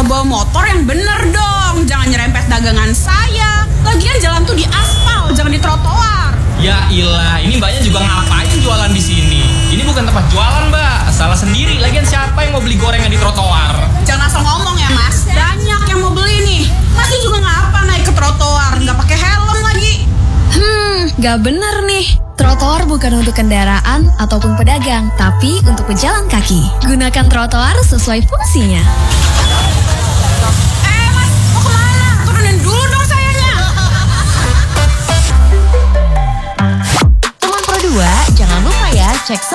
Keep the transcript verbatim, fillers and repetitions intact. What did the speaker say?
bawa motor yang bener dong. Jangan nyerempet dagangan saya. Lagian jalan tuh di aspal, jangan di trotoar. Ya ilah, ini mbaknya juga ngapain jualan di sini? Ini bukan tempat jualan, mbak. Salah sendiri. Lagian siapa yang mau beli gorengan di trotoar? Jangan asal ngomong ya, Mas. Banyak yang mau beli nih. Masih juga ngapa naik ke trotoar, nggak pakai helm lagi. Hmm, nggak bener nih. Trotoar bukan untuk kendaraan ataupun pedagang, tapi untuk pejalan kaki. Gunakan trotoar sesuai fungsinya. Eh, Mas, mau kemana? Turunin dulu dong sayanya. Teman Pro dua, jangan lupa ya cek